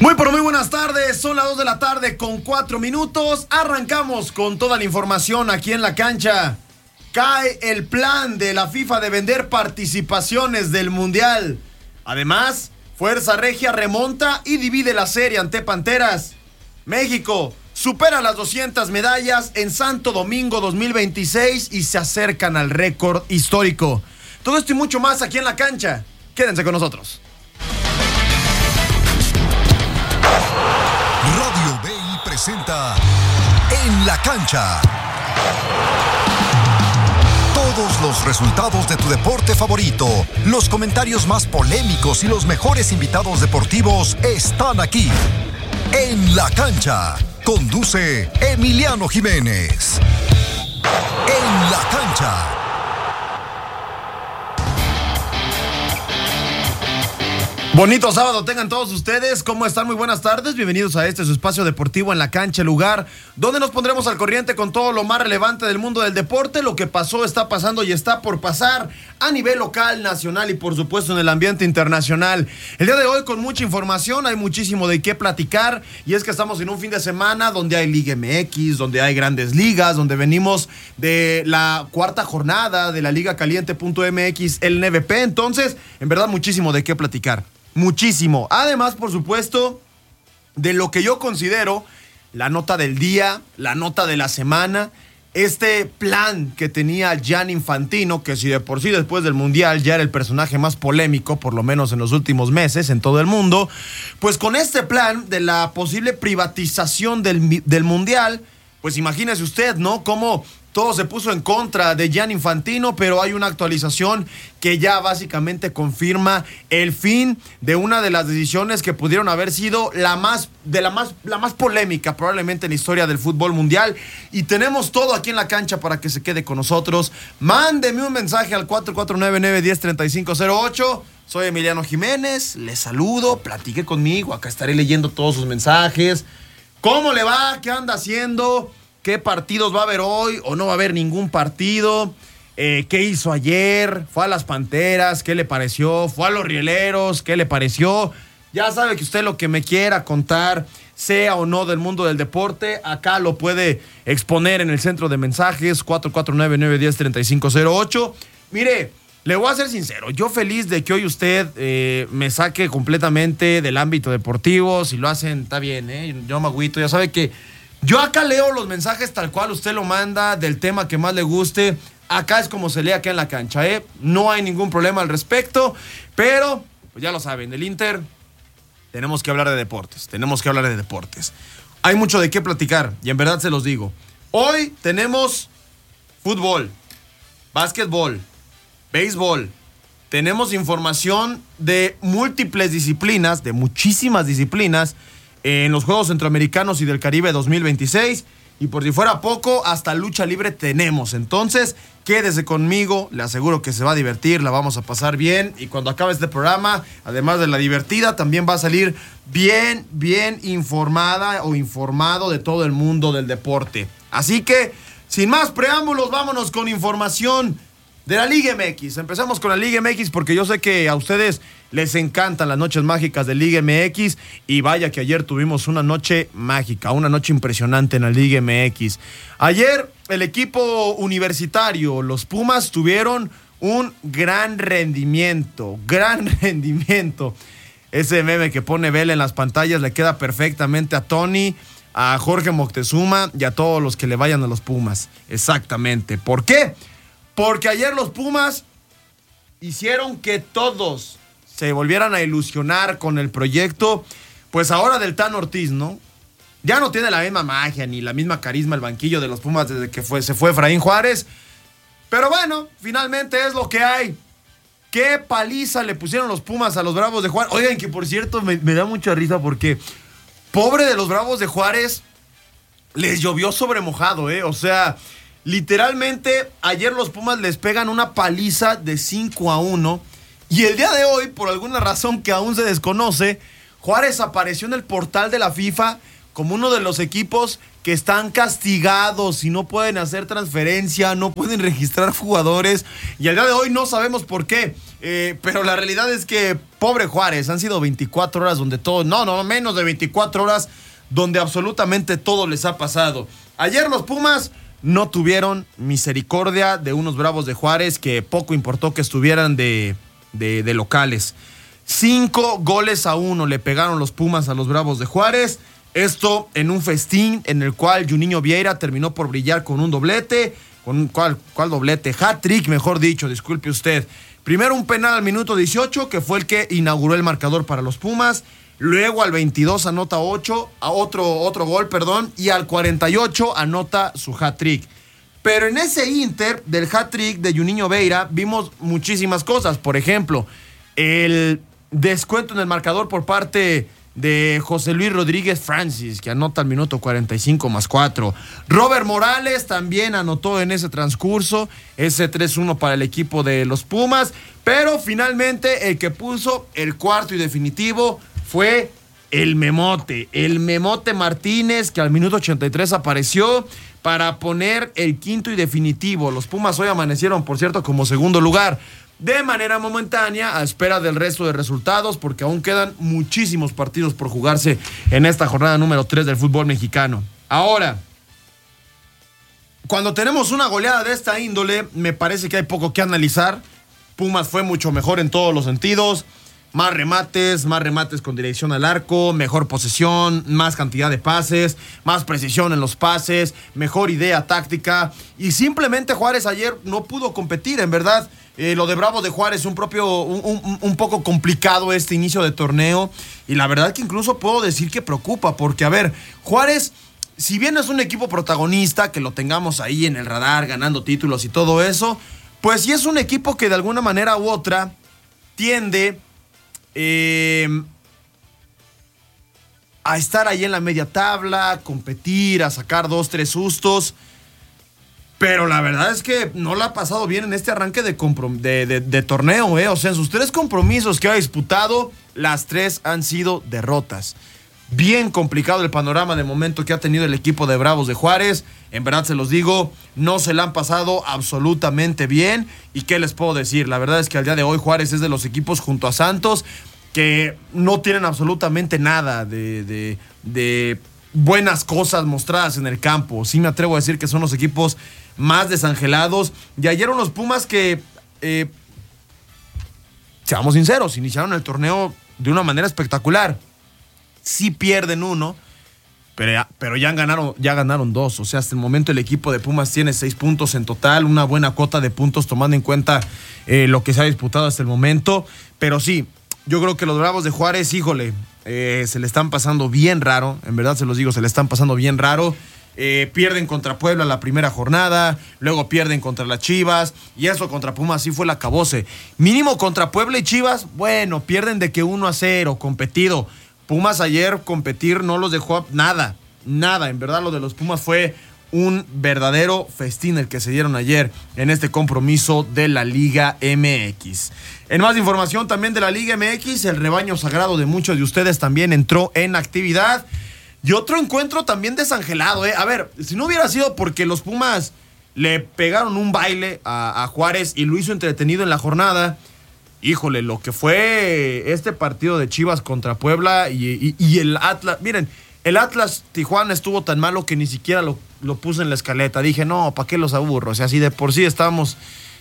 Muy buenas tardes, son las 2 de la tarde con 4 minutos. Arrancamos con toda la información aquí en la cancha. Cae el plan de la FIFA de vender participaciones del Mundial. Además, Fuerza Regia remonta y divide la serie ante Panteras. México supera las 200 medallas en Santo Domingo 2026 y se acercan al récord histórico. Todo esto y mucho más aquí en la cancha. Quédense con nosotros. Radio BI presenta En la Cancha. Todos los resultados de tu deporte favorito, los comentarios más polémicos y los mejores invitados deportivos están aquí. En la Cancha. Conduce Emiliano Jiménez. En la Cancha. Bonito sábado tengan todos ustedes. ¿Cómo están? Muy buenas tardes. Bienvenidos a su espacio deportivo En la Cancha, el lugar donde nos pondremos al corriente con todo lo más relevante del mundo del deporte, lo que pasó, está pasando y está por pasar a nivel local, nacional y por supuesto en el ambiente internacional. El día de hoy con mucha información, hay muchísimo de qué platicar y es que estamos en un fin de semana donde hay Liga MX, donde hay grandes ligas, donde venimos de la cuarta jornada de la Liga Caliente.mx, el NBP. Entonces, en verdad muchísimo de qué platicar. Muchísimo. Además, por supuesto, de lo que yo considero la nota del día, la nota de la semana, este plan que tenía Gianni Infantino, que si de por sí después del Mundial ya era el personaje más polémico, por lo menos en los últimos meses en todo el mundo, pues con este plan de la posible privatización del Mundial, pues imagínese usted, ¿no? Cómo todo se puso en contra de Gianni Infantino, pero hay una actualización que ya básicamente confirma el fin de una de las decisiones que pudieron haber sido la más polémica probablemente en la historia del fútbol mundial. Y tenemos todo aquí en la cancha para que se quede con nosotros. Mándeme un mensaje al 449-910-3508. Soy Emiliano Jiménez, les saludo, platique conmigo, acá estaré leyendo todos sus mensajes. ¿Cómo le va? ¿Qué anda haciendo? ¿Qué partidos va a haber hoy o no va a haber ningún partido? ¿Qué hizo ayer? ¿Fue a las Panteras? ¿Qué le pareció? ¿Fue a los Rieleros? ¿Qué le pareció? Ya sabe que usted lo que me quiera contar, sea o no del mundo del deporte, acá lo puede exponer en el centro de mensajes 449-910-3508. Mire, le voy a ser sincero, yo feliz de que hoy usted me saque completamente del ámbito deportivo. Si lo hacen, está bien, yo me agüito, ya sabe que yo acá leo los mensajes tal cual usted lo manda, del tema que más le guste. Acá es como se lee acá en la cancha, no hay ningún problema al respecto, pero pues ya lo saben, el Inter, tenemos que hablar de deportes, Hay mucho de qué platicar y en verdad se los digo. Hoy tenemos fútbol, básquetbol, béisbol, tenemos información de múltiples disciplinas, de muchísimas disciplinas, en los Juegos Centroamericanos y del Caribe 2026, y por si fuera poco, hasta lucha libre tenemos. Entonces, quédese conmigo, le aseguro que se va a divertir, la vamos a pasar bien, y cuando acabe este programa, además de la divertida, también va a salir bien informada o informado de todo el mundo del deporte. Así que, sin más preámbulos, vámonos con información de la Liga MX. Empezamos con la Liga MX porque yo sé que a ustedes les encantan las noches mágicas de Liga MX y vaya que ayer tuvimos una noche mágica, una noche impresionante en la Liga MX. Ayer el equipo universitario, los Pumas, tuvieron un gran rendimiento. Ese meme que pone Vela en las pantallas le queda perfectamente a Tony, a Jorge Moctezuma y a todos los que le vayan a los Pumas. Exactamente. ¿Por qué? Porque ayer los Pumas hicieron que todos se volvieran a ilusionar con el proyecto, pues ahora del Tan Ortiz, ¿no? Ya no tiene la misma magia ni la misma carisma el banquillo de los Pumas desde que se fue Efraín Juárez. Pero bueno, finalmente es lo que hay. Qué paliza le pusieron los Pumas a los Bravos de Juárez. Oigan, que por cierto me da mucha risa porque pobre de los Bravos de Juárez, les llovió sobre mojado, O sea, literalmente, ayer los Pumas les pegan una paliza de 5-1. Y el día de hoy, por alguna razón que aún se desconoce, Juárez apareció en el portal de la FIFA como uno de los equipos que están castigados y no pueden hacer transferencia, no pueden registrar jugadores. Y el día de hoy no sabemos por qué. Pero la realidad es que Pobre Juárez, han sido 24 horas donde todo, no, menos de 24 horas donde absolutamente todo les ha pasado. Ayer los Pumas no tuvieron misericordia de unos Bravos de Juárez que poco importó que estuvieran de locales. 5-1 le pegaron los Pumas a los Bravos de Juárez. Esto en un festín en el cual Juninho Vieira terminó por brillar con un doblete. ¿Cuál doblete? Hat-trick, mejor dicho, disculpe usted. Primero un penal al minuto 18, que fue el que inauguró el marcador para los Pumas. Luego al 22 anota otro gol, y al 48 anota su hat-trick. Pero en ese inter del hat-trick de Juninho Vieira vimos muchísimas cosas. Por ejemplo, el descuento en el marcador por parte de José Luis Rodríguez Francis, que anota al minuto 45 más 4. Robert Morales también anotó en ese transcurso, ese 3-1 para el equipo de los Pumas, pero finalmente el que puso el cuarto y definitivo fue el Memote Martínez, que al minuto 83 apareció para poner el quinto y definitivo. Los Pumas hoy amanecieron, por cierto, como segundo lugar, de manera momentánea, a espera del resto de resultados, porque aún quedan muchísimos partidos por jugarse en esta jornada número 3 del fútbol mexicano. Ahora, cuando tenemos una goleada de esta índole, me parece que hay poco que analizar. Pumas fue mucho mejor en todos los sentidos. Más remates con dirección al arco, mejor posesión, más cantidad de pases, más precisión en los pases, mejor idea táctica. Y simplemente Juárez ayer no pudo competir, en verdad. Lo de Bravos de Juárez, un poco complicado este inicio de torneo. Y la verdad que incluso puedo decir que preocupa, porque, a ver, Juárez, si bien es un equipo protagonista, que lo tengamos ahí en el radar, ganando títulos y todo eso, pues sí es un equipo que de alguna manera u otra tiende a estar ahí en la media tabla, competir, a sacar 2-3 sustos. Pero la verdad es que no la ha pasado bien en este arranque de torneo, O sea, en sus 3 compromisos que ha disputado, las 3 han sido derrotas. Bien complicado el panorama de momento que ha tenido el equipo de Bravos de Juárez. En verdad se los digo, no se la han pasado absolutamente bien. ¿Y qué les puedo decir? La verdad es que al día de hoy Juárez es de los equipos junto a Santos que no tienen absolutamente nada de buenas cosas mostradas en el campo. Sí me atrevo a decir que son los equipos más desangelados. Y ayer unos Pumas que, seamos sinceros, iniciaron el torneo de una manera espectacular. Sí pierden uno, pero ya ganaron 2. O sea, hasta el momento el equipo de Pumas tiene 6 puntos en total, una buena cuota de puntos tomando en cuenta lo que se ha disputado hasta el momento. Pero sí, yo creo que los Bravos de Juárez, híjole, se le están pasando bien raro. En verdad se los digo, se le están pasando bien raro. Pierden contra Puebla la primera jornada, luego pierden contra las Chivas, y eso contra Pumas sí fue el acabose. Mínimo contra Puebla y Chivas, bueno, pierden de que 1-0, competido. Pumas ayer competir no los dejó nada. En verdad lo de los Pumas fue un verdadero festín el que se dieron ayer en este compromiso de la Liga MX. En más información también de la Liga MX, el rebaño sagrado de muchos de ustedes también entró en actividad. Y otro encuentro también desangelado, A ver, si no hubiera sido porque los Pumas le pegaron un baile a Juárez y lo hizo entretenido en la jornada, híjole, lo que fue este partido de Chivas contra Puebla y el Atlas. Miren, el Atlas Tijuana estuvo tan malo que ni siquiera lo puse en la escaleta. Dije, no, ¿para qué los aburro? O sea, si de por sí estamos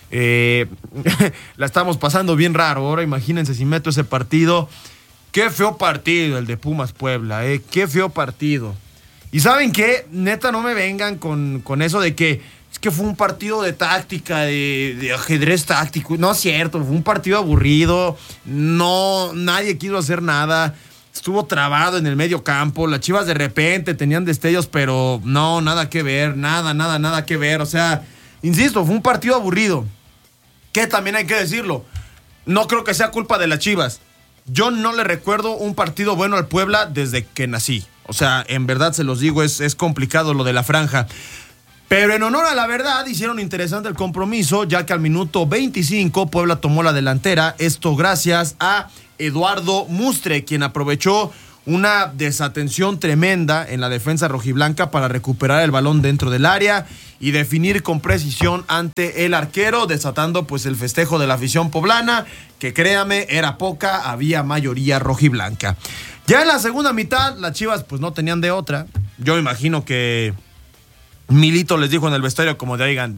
la estamos pasando bien raro. Ahora imagínense si meto ese partido. Qué feo partido el de Pumas Puebla, qué feo partido. Y ¿saben qué? Neta, no me vengan con eso de que es que fue un partido de táctica, de ajedrez táctico. No es cierto, fue un partido aburrido. No, nadie quiso hacer nada. Estuvo trabado en el medio campo. Las Chivas de repente tenían destellos, pero no, nada que ver, nada que ver. O sea, insisto, fue un partido aburrido. Que también hay que decirlo, no creo que sea culpa de las Chivas. Yo no le recuerdo un partido bueno al Puebla desde que nací. O sea, en verdad se los digo, es complicado lo de la franja. Pero en honor a la verdad, hicieron interesante el compromiso, ya que al minuto 25 Puebla tomó la delantera. Esto gracias a Eduardo Mustre, quien aprovechó una desatención tremenda en la defensa rojiblanca para recuperar el balón dentro del área y definir con precisión ante el arquero, desatando pues el festejo de la afición poblana, que créame, era poca, había mayoría rojiblanca. Ya en la segunda mitad, las Chivas pues no tenían de otra. Yo imagino que Milito les dijo en el vestuario como de, oigan,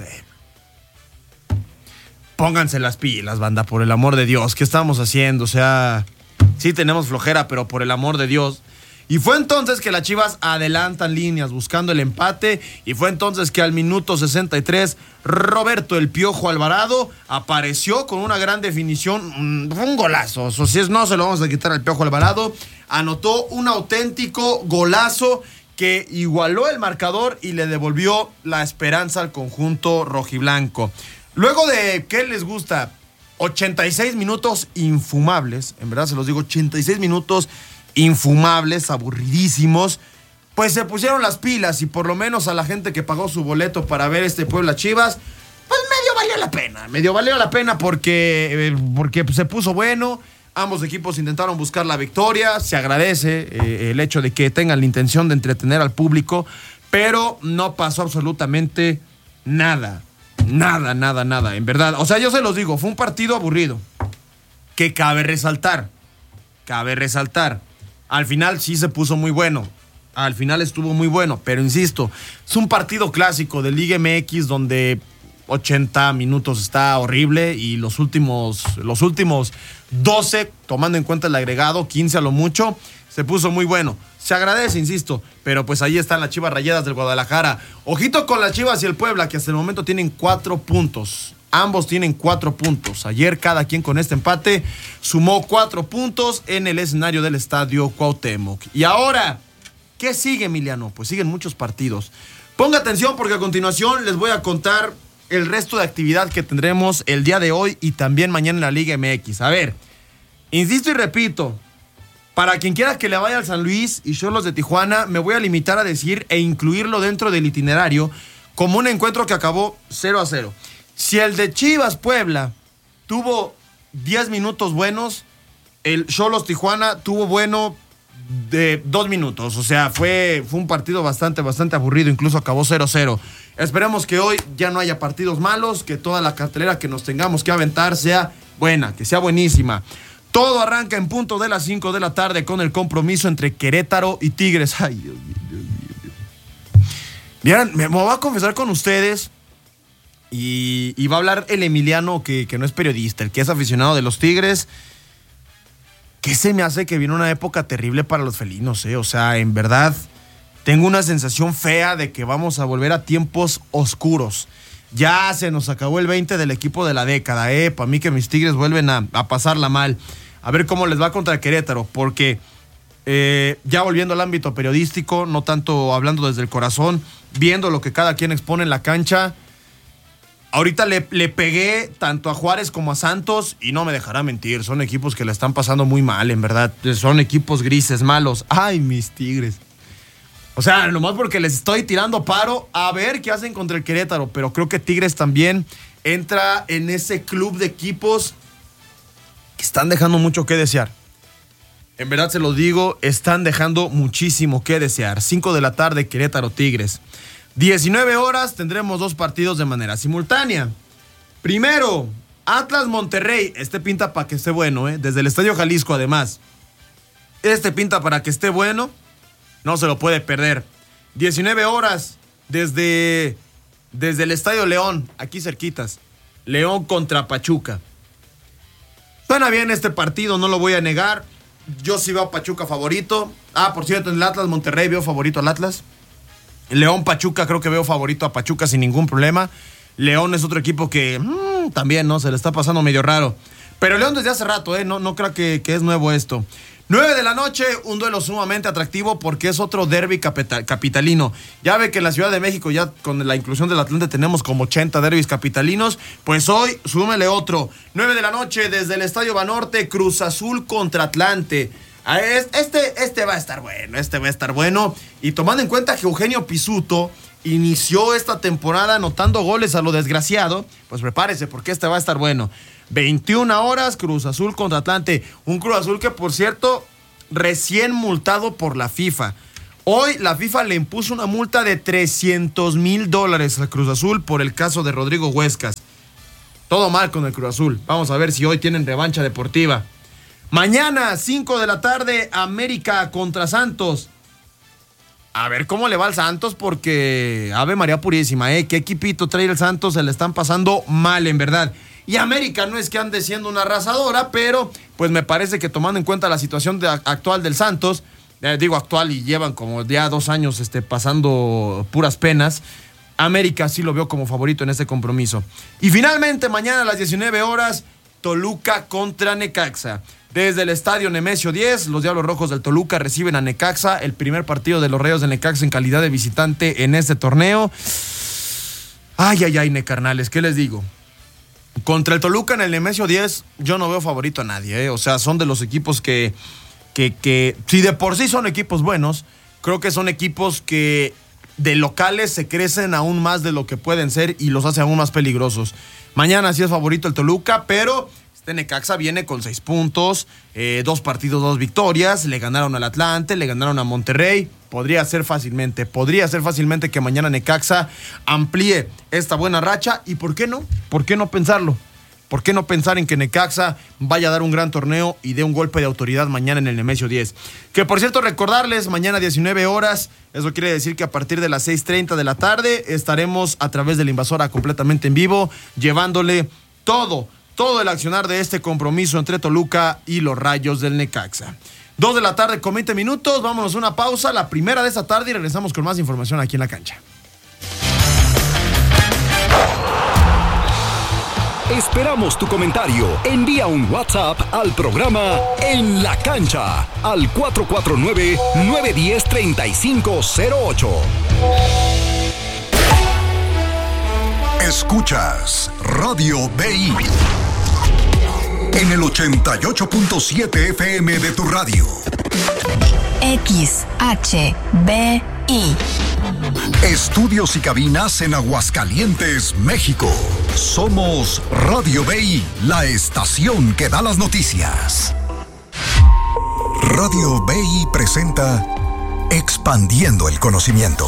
pónganse las pilas, banda, por el amor de Dios, ¿qué estamos haciendo? O sea, sí tenemos flojera, pero por el amor de Dios. Y fue entonces que las Chivas adelantan líneas buscando el empate, y fue entonces que al minuto 63 Roberto El Piojo Alvarado apareció con una gran definición, un golazo, o sea, no se lo vamos a quitar al Piojo Alvarado, anotó un auténtico golazo que igualó el marcador y le devolvió la esperanza al conjunto rojiblanco. Luego de, ¿qué les gusta? 86 minutos infumables, en verdad se los digo, 86 minutos infumables, aburridísimos, pues se pusieron las pilas y por lo menos a la gente que pagó su boleto para ver este Puebla Chivas, pues medio valió la pena porque pues, se puso bueno. Ambos equipos intentaron buscar la victoria, se agradece el hecho de que tengan la intención de entretener al público, pero no pasó absolutamente nada, en verdad. O sea, yo se los digo, fue un partido aburrido, que cabe resaltar. Al final sí se puso muy bueno, al final estuvo muy bueno, pero insisto, es un partido clásico de Liga MX donde 80 minutos está horrible y los últimos 12, tomando en cuenta el agregado, 15 a lo mucho, se puso muy bueno. Se agradece, insisto, pero pues ahí están las Chivas Rayadas del Guadalajara. Ojito con las Chivas y el Puebla, que hasta el momento tienen 4 puntos. Ambos tienen 4 puntos. Ayer cada quien con este empate sumó 4 puntos en el escenario del Estadio Cuauhtémoc. Y ahora, ¿qué sigue, Emiliano? Pues siguen muchos partidos. Ponga atención porque a continuación les voy a contar el resto de actividad que tendremos el día de hoy y también mañana en la Liga MX. A ver, insisto y repito, para quien quiera que le vaya al San Luis y Xolos de Tijuana, me voy a limitar a decir e incluirlo dentro del itinerario como un encuentro que acabó 0-0. Si el de Chivas Puebla tuvo 10 minutos buenos, el Xolos Tijuana tuvo bueno de 2 minutos. O sea, fue un partido bastante aburrido, incluso acabó 0-0. Esperemos que hoy ya no haya partidos malos, que toda la cartelera que nos tengamos que aventar sea buena, que sea buenísima. Todo arranca en punto de las 5 de la tarde con el compromiso entre Querétaro y Tigres. Ay, Dios mío. Vieran, me voy a confesar con ustedes y va a hablar el Emiliano que no es periodista, el que es aficionado de los Tigres. ¿Qué se me hace que viene una época terrible para los felinos, O sea, en verdad, tengo una sensación fea de que vamos a volver a tiempos oscuros. Ya se nos acabó el 20 del equipo de la década, Para mí que mis Tigres vuelven a pasarla mal. A ver cómo les va contra Querétaro, porque ya volviendo al ámbito periodístico, no tanto hablando desde el corazón, viendo lo que cada quien expone en la cancha. Ahorita le pegué tanto a Juárez como a Santos y no me dejará mentir, son equipos que la están pasando muy mal, en verdad. Son equipos grises, malos. Ay, mis Tigres. O sea, nomás porque les estoy tirando paro, a ver qué hacen contra el Querétaro, pero creo que Tigres también entra en ese club de equipos que están dejando mucho que desear. En verdad se lo digo, están dejando muchísimo que desear. 5 de la tarde, Querétaro Tigres. 19 horas tendremos 2 partidos de manera simultánea. Primero, Atlas Monterrey. Este pinta para que esté bueno, desde el Estadio Jalisco además. Este pinta para que esté bueno. No se lo puede perder. 19 horas desde el Estadio León, aquí cerquitas. León contra Pachuca. Suena bien este partido, no lo voy a negar. Yo sí veo a Pachuca favorito. Por cierto, en el Atlas Monterrey veo favorito al Atlas. León Pachuca creo que veo favorito a Pachuca sin ningún problema. León es otro equipo que también no se le está pasando medio raro. Pero León desde hace rato, no creo que es nuevo esto. 9 de la noche, un duelo sumamente atractivo porque es otro derbi capitalino. Ya ve que en la Ciudad de México ya con la inclusión del Atlante tenemos como 80 derbis capitalinos. Pues hoy súmele otro. 9 de la noche desde el Estadio Banorte, Cruz Azul contra Atlante. Este va a estar bueno. Y tomando en cuenta que Eugenio Pizzuto inició esta temporada anotando goles a lo desgraciado, pues prepárese porque este va a estar bueno. 21 horas, Cruz Azul contra Atlante. Un Cruz Azul que, por cierto, recién multado por la FIFA. Hoy la FIFA le impuso una multa de $300,000 a Cruz Azul por el caso de Rodrigo Huescas. Todo mal con el Cruz Azul. Vamos a ver si hoy tienen revancha deportiva. Mañana, 5 de la tarde, América contra Santos. A ver cómo le va al Santos, porque Ave María Purísima, qué equipito trae el Santos, se le están pasando mal, en verdad. Y América no es que ande siendo una arrasadora, pero pues me parece que tomando en cuenta la situación actual del Santos, digo actual y llevan como ya 2 años pasando puras penas, América sí lo veo como favorito en este compromiso. Y finalmente, mañana a las 19 horas, Toluca contra Necaxa. Desde el estadio Nemesio 10, los Diablos Rojos del Toluca reciben a Necaxa, el primer partido de los Rayos de Necaxa en calidad de visitante en este torneo. Ay, necarnales, ¿qué les digo? Contra el Toluca en el Nemesio 10, yo no veo favorito a nadie, O sea, son de los equipos que si de por sí son equipos buenos, creo que son equipos que de locales se crecen aún más de lo que pueden ser y los hace aún más peligrosos. Mañana sí es favorito el Toluca, pero Necaxa viene con 6 puntos, 2 partidos, 2 victorias, le ganaron al Atlante, le ganaron a Monterrey. Podría ser fácilmente que mañana Necaxa amplíe esta buena racha. ¿Y por qué no? ¿Por qué no pensarlo? ¿Por qué no pensar en que Necaxa vaya a dar un gran torneo y dé un golpe de autoridad mañana en el Nemesio 10? Que por cierto, recordarles, mañana 19 horas, eso quiere decir que a partir de las 6:30 de la tarde estaremos a través de la Invasora completamente en vivo, llevándole todo el accionar de este compromiso entre Toluca y los Rayos del Necaxa. 2 de la tarde con 20 minutos, vámonos a una pausa, la primera de esta tarde, y regresamos con más información aquí en La Cancha. Esperamos tu comentario. Envía un WhatsApp al programa En la Cancha al 449-910-3508. Escuchas Radio BI en el 88.7 FM de tu radio. XHBI. Estudios y cabinas en Aguascalientes, México. Somos Radio BI, la estación que da las noticias. Radio BI presenta Expandiendo el Conocimiento.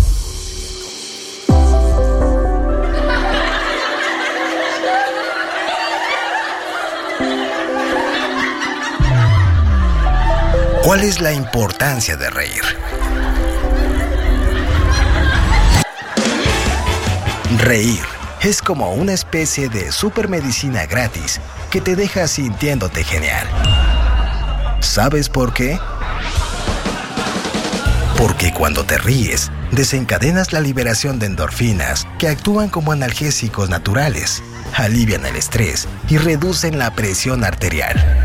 ¿Cuál es la importancia de reír? Reír es como una especie de supermedicina gratis que te deja sintiéndote genial. ¿Sabes por qué? Porque cuando te ríes, desencadenas la liberación de endorfinas que actúan como analgésicos naturales, alivian el estrés y reducen la presión arterial.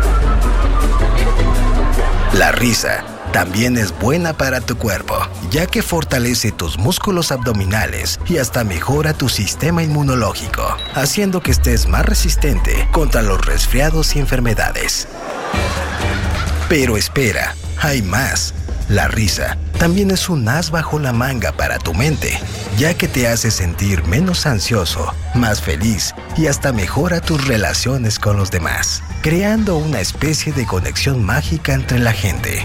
La risa también es buena para tu cuerpo, ya que fortalece tus músculos abdominales y hasta mejora tu sistema inmunológico, haciendo que estés más resistente contra los resfriados y enfermedades. Pero espera, hay más. La risa también es un as bajo la manga para tu mente, ya que te hace sentir menos ansioso, más feliz y hasta mejora tus relaciones con los demás, creando una especie de conexión mágica entre la gente.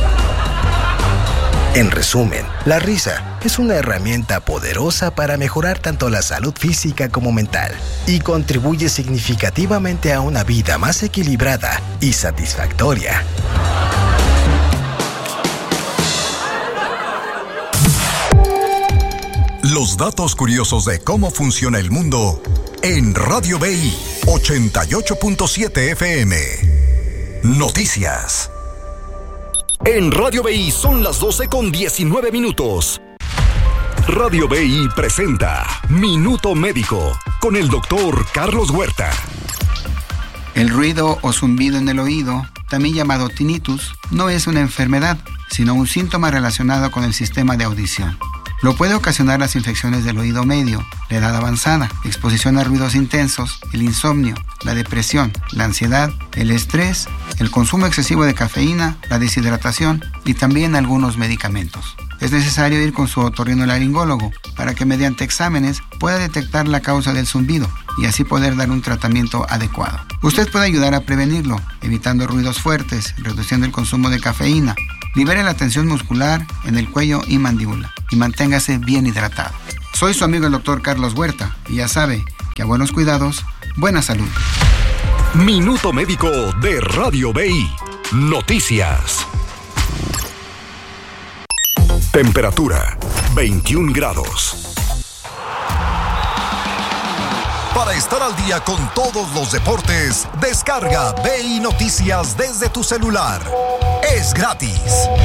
En resumen, la risa es una herramienta poderosa para mejorar tanto la salud física como mental y contribuye significativamente a una vida más equilibrada y satisfactoria. Los datos curiosos de cómo funciona el mundo en Radio BI 88.7 FM. Noticias. En Radio BI son las 12:19. Radio BI presenta Minuto Médico con el doctor Carlos Huerta. El ruido o zumbido en el oído, también llamado tinnitus, no es una enfermedad, sino un síntoma relacionado con el sistema de audición. Lo puede ocasionar las infecciones del oído medio, la edad avanzada, exposición a ruidos intensos, el insomnio, la depresión, la ansiedad, el estrés, el consumo excesivo de cafeína, la deshidratación y también algunos medicamentos. Es necesario ir con su otorrinolaringólogo para que mediante exámenes pueda detectar la causa del zumbido y así poder dar un tratamiento adecuado. Usted puede ayudar a prevenirlo, evitando ruidos fuertes, reduciendo el consumo de cafeína. Libere la tensión muscular en el cuello y mandíbula y manténgase bien hidratado. Soy su amigo el Dr. Carlos Huerta y ya sabe que a buenos cuidados, buena salud. Minuto Médico de Radio BI. Noticias. Temperatura 21 grados. Para estar al día con todos los deportes, descarga BI Noticias desde tu celular. Es gratis.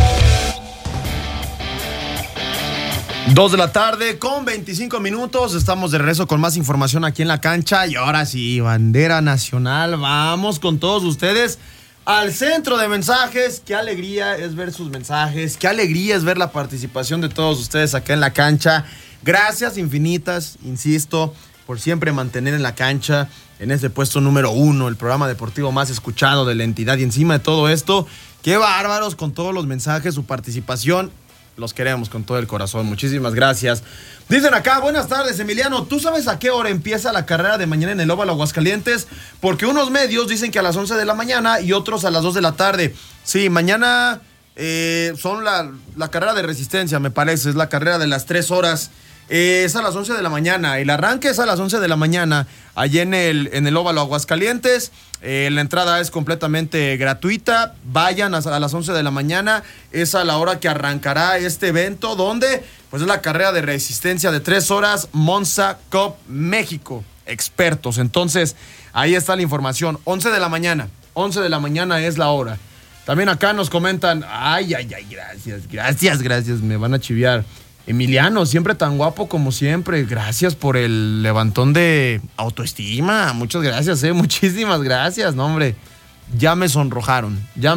2 de la tarde con 25 minutos. Estamos de regreso con más información aquí en la cancha. Y ahora sí, bandera nacional. Vamos con todos ustedes al centro de mensajes. Qué alegría es ver sus mensajes. Qué alegría es ver la participación de todos ustedes acá en la cancha. Gracias infinitas, insisto, por siempre mantener en la cancha, en ese puesto número 1, el programa deportivo más escuchado de la entidad. Y encima de todo esto, qué bárbaros con todos los mensajes, su participación. Los queremos con todo el corazón. Muchísimas gracias. Dicen acá, buenas tardes, Emiliano. ¿Tú sabes a qué hora empieza la carrera de mañana en el Óvalo Aguascalientes? Porque unos medios dicen que a las 11 de la mañana y otros a las 2 de la tarde. Sí, mañana son la carrera de resistencia, me parece. Es la carrera de las 3 horas. Es a las 11 de la mañana. El arranque es a las 11 de la mañana allí en el Óvalo Aguascalientes. La entrada es completamente gratuita. Vayan a las 11 de la mañana. Es a la hora que arrancará este evento, donde pues es la carrera de resistencia de 3 horas Monza Cup México. Expertos. Entonces, ahí está la información. 11 de la mañana. 11 de la mañana es la hora. También acá nos comentan, ay, gracias. Me van a chiviar. Emiliano, siempre tan guapo como siempre. Gracias por el levantón de autoestima. Muchas gracias, muchísimas gracias. No, hombre, ya me sonrojaron.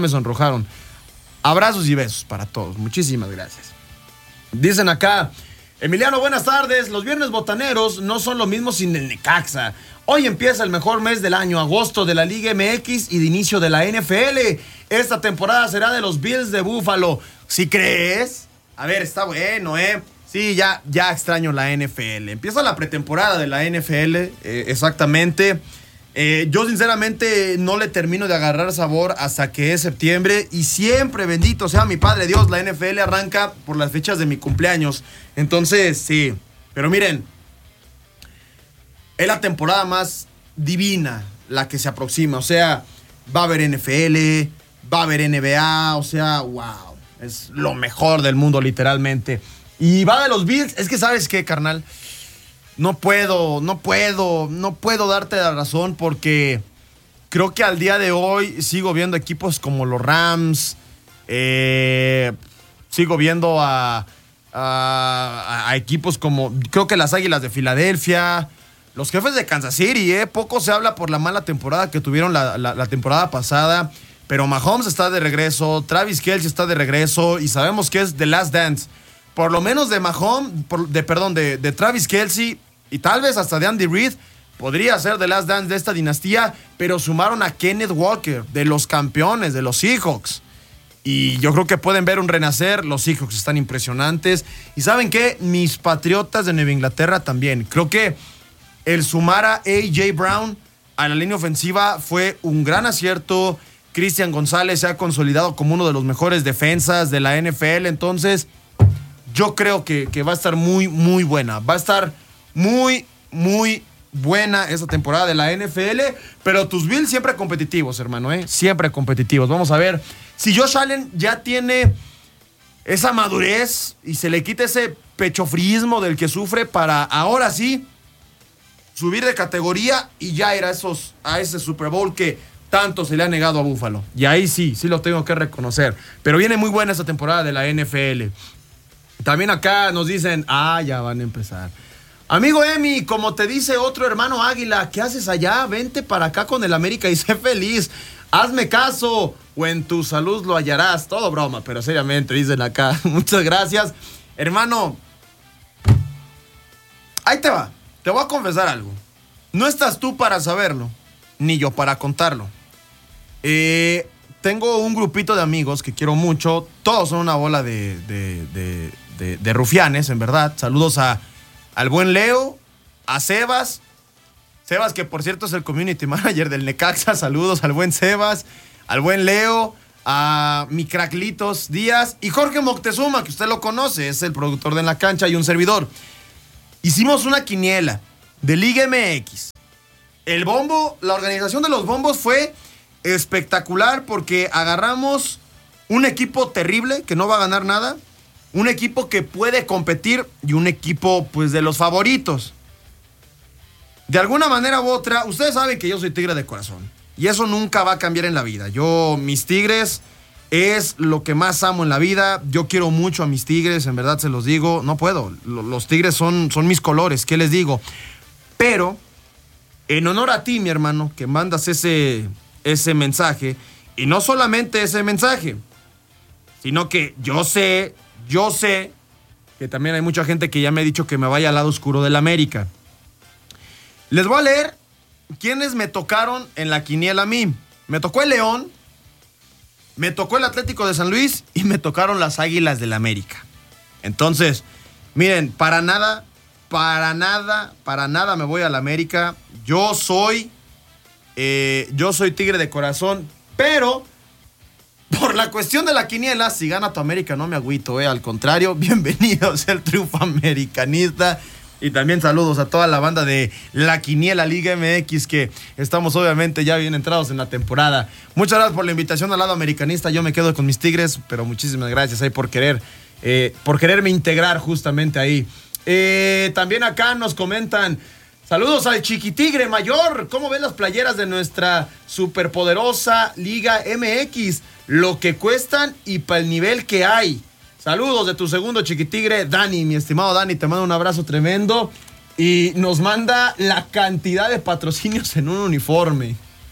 Abrazos y besos para todos. Muchísimas gracias. Dicen acá, Emiliano, buenas tardes. Los viernes botaneros no son lo mismo sin el Necaxa. Hoy empieza el mejor mes del año, agosto, de la Liga MX y de inicio de la NFL. Esta temporada será de los Bills de Buffalo. ¿Sí crees? A ver, está bueno, Sí, ya extraño la NFL. Empieza la pretemporada de la NFL, exactamente. Yo sinceramente no le termino de agarrar sabor hasta que es septiembre. Y siempre, bendito sea mi Padre Dios, la NFL arranca por las fechas de mi cumpleaños. Entonces, sí. Pero miren, es la temporada más divina la que se aproxima. O sea, va a haber NFL, va a haber NBA, o sea, wow. Es lo mejor del mundo, literalmente. Y va de los Bills. Es que, ¿sabes qué, carnal? No puedo darte la razón, porque creo que al día de hoy sigo viendo equipos como los Rams. Sigo viendo a equipos como, creo que las Águilas de Filadelfia, los Jefes de Kansas City. Poco se habla por la mala temporada que tuvieron la temporada pasada. Pero Mahomes está de regreso, Travis Kelce está de regreso y sabemos que es The Last Dance. Por lo menos de Mahomes, de Travis Kelce y tal vez hasta de Andy Reid, podría ser The Last Dance de esta dinastía, pero sumaron a Kenneth Walker, de los campeones, de los Seahawks. Y yo creo que pueden ver un renacer. Los Seahawks están impresionantes. Y ¿saben qué? Mis Patriotas de Nueva Inglaterra también. Creo que el sumar a A.J. Brown a la línea ofensiva fue un gran acierto. Christian González se ha consolidado como uno de los mejores defensas de la NFL. Entonces, yo creo que va a estar muy, muy buena. Va a estar muy, muy buena esa temporada de la NFL. Pero tus Bills siempre competitivos, hermano, siempre competitivos. Vamos a ver si Josh Allen ya tiene esa madurez y se le quita ese pechofriismo del que sufre para ahora sí subir de categoría y ya ir a ese Super Bowl que tanto se le ha negado a Buffalo. Y ahí sí lo tengo que reconocer. Pero viene muy buena esta temporada de la NFL. También acá nos dicen, ya van a empezar. Amigo Emi, como te dice otro hermano Águila, ¿qué haces allá? Vente para acá con el América y sé feliz. Hazme caso o en tu salud lo hallarás. Todo broma, pero seriamente dicen acá. Muchas gracias. Hermano, ahí te va. Te voy a confesar algo. No estás tú para saberlo, ni yo para contarlo. Tengo un grupito de amigos que quiero mucho. Todos son una bola de rufianes, en verdad. Saludos al buen Leo, a Sebas, Sebas, que por cierto es el community manager del Necaxa. Saludos al buen Sebas, al buen Leo, a mi Craclitos Díaz y Jorge Moctezuma, que usted lo conoce, es el productor de En la Cancha y un servidor. Hicimos una quiniela de Liga MX. El bombo, la organización de los bombos fue espectacular porque agarramos un equipo terrible que no va a ganar nada, un equipo que puede competir y un equipo pues de los favoritos. De alguna manera u otra, ustedes saben que yo soy tigre de corazón y eso nunca va a cambiar en la vida. Mis tigres es lo que más amo en la vida. Yo quiero mucho a mis tigres, en verdad se los digo, no puedo. Los tigres son mis colores, ¿qué les digo? Pero en honor a ti, mi hermano, que mandas ese mensaje, y no solamente ese mensaje, sino que yo sé que también hay mucha gente que ya me ha dicho que me vaya al lado oscuro del América. Les voy a leer quiénes me tocaron en la quiniela a mí. Me tocó el León, me tocó el Atlético de San Luis y me tocaron las Águilas del América. Entonces, miren, para nada me voy al América. Yo soy tigre de corazón, pero por la cuestión de la quiniela, si gana tu América no me agüito, al contrario, bienvenidos al triunfo americanista. Y también saludos a toda la banda de la Quiniela Liga MX, que estamos obviamente ya bien entrados en la temporada. Muchas gracias por la invitación al lado americanista. Yo me quedo con mis tigres, pero muchísimas gracias ahí por quererme integrar justamente ahí. También acá nos comentan, saludos al Chiquitigre Mayor. ¿Cómo ven las playeras de nuestra superpoderosa Liga MX? Lo que cuestan y para el nivel que hay. Saludos de tu segundo Chiquitigre, Dani, mi estimado Dani, te mando un abrazo tremendo y nos manda la cantidad de patrocinios en un uniforme.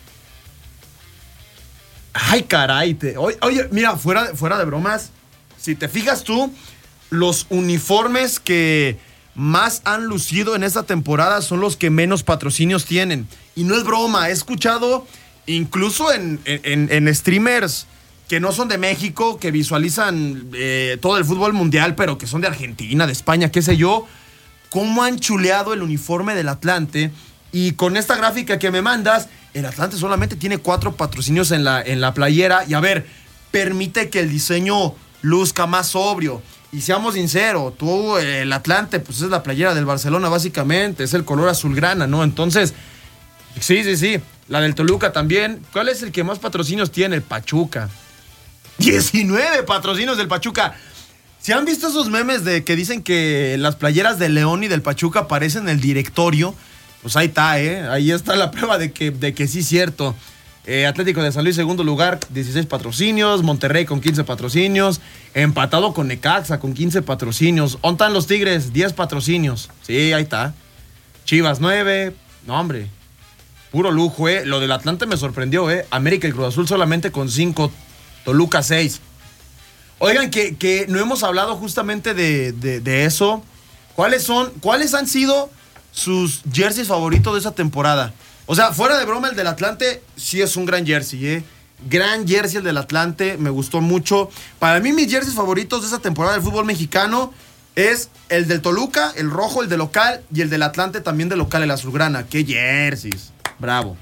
Ay, caray. Oye, mira, fuera de bromas, si te fijas tú, los uniformes que más han lucido en esta temporada son los que menos patrocinios tienen. Y no es broma, he escuchado incluso en streamers que no son de México, que visualizan todo el fútbol mundial, pero que son de Argentina, de España, qué sé yo, cómo han chuleado el uniforme del Atlante. Y con esta gráfica que me mandas, el Atlante solamente tiene 4 patrocinios en la playera. Y a ver, permite que el diseño luzca más sobrio. Y seamos sinceros, el Atlante, pues es la playera del Barcelona básicamente, es el color azulgrana, ¿no? Entonces, sí, la del Toluca también. ¿Cuál es el que más patrocinios tiene? El Pachuca. 19 patrocinios del Pachuca. ¿Se han visto esos memes de que dicen que las playeras del León y del Pachuca parecen el directorio? Pues ahí está, ahí está la prueba de que sí es cierto. Atlético de San Luis, segundo lugar, 16 patrocinios. Monterrey con 15 patrocinios. Empatado con Necaxa con 15 patrocinios. ¿Dónde están los Tigres? 10 patrocinios. Sí, ahí está. Chivas 9. No, hombre. Puro lujo, Lo del Atlante me sorprendió, América y Cruz Azul solamente con 5. Toluca 6. Oigan, que no hemos hablado justamente de eso. ¿Cuáles han sido sus jerseys favoritos de esa temporada? O sea, fuera de broma, el del Atlante sí es un gran jersey, Gran jersey el del Atlante, me gustó mucho. Para mí, mis jerseys favoritos de esa temporada del fútbol mexicano es el del Toluca, el rojo, el de local, y el del Atlante también de local, el azulgrana. ¡Qué jerseys! Bravo.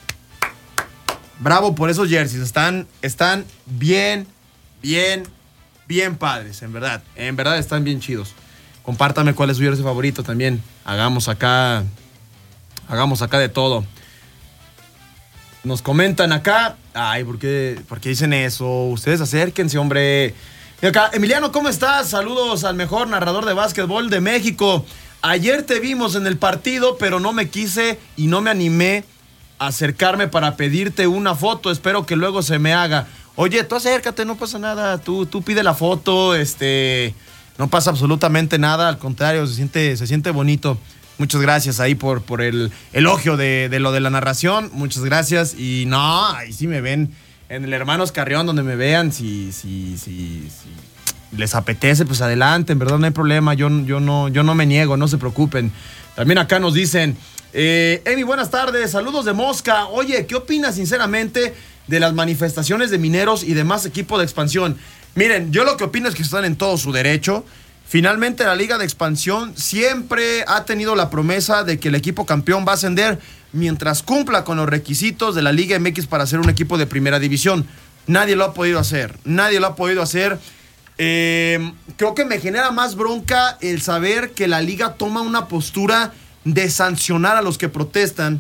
Bravo por esos jerseys. Están bien padres, en verdad. En verdad están bien chidos. Compártame cuál es su jersey favorito también. Hagamos acá de todo. Nos comentan acá. Ay, ¿por qué dicen eso? Ustedes acérquense, hombre. Y acá, Emiliano, ¿cómo estás? Saludos al mejor narrador de básquetbol de México. Ayer te vimos en el partido, pero no me quise y no me animé a acercarme para pedirte una foto. Espero que luego se me haga. Oye, tú acércate, no pasa nada. Tú pide la foto, no pasa absolutamente nada. Al contrario, se siente bonito. Muchas gracias ahí por el elogio de lo de la narración. Muchas gracias. Y no, ahí sí me ven en el Hermanos Carrión, donde me vean. Si les apetece, pues adelante. En verdad no hay problema. Yo no me niego, no se preocupen. También acá nos dicen, Emi, buenas tardes. Saludos de Mosca. Oye, ¿qué opinas sinceramente de las manifestaciones de mineros y demás equipo de expansión? Miren, yo lo que opino es que están en todo su derecho. Finalmente la Liga de Expansión siempre ha tenido la promesa de que el equipo campeón va a ascender. mientras cumpla con los requisitos de la Liga MX para ser un equipo de primera división. Nadie lo ha podido hacer. Creo que me genera más bronca el saber que la liga toma una postura de sancionar a los que protestan